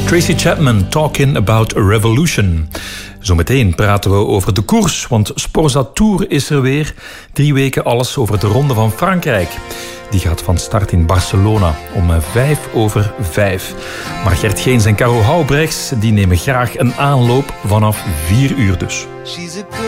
Tracy Chapman, Talking About a Revolution. Zometeen praten we over de koers, want Sporza Tour is er weer. 3 weken alles over de Ronde van Frankrijk. Die gaat van start in Barcelona om 5:05. Maar Gert Geens en Caro Houbrechts die nemen graag een aanloop vanaf 4 uur dus.